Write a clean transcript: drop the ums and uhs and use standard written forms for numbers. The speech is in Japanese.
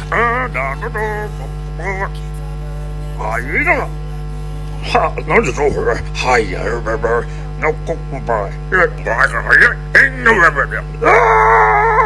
啊，一定了。哈，那就这会儿，哎呀，那公公吧，那个，哎呀，哎呀，啊！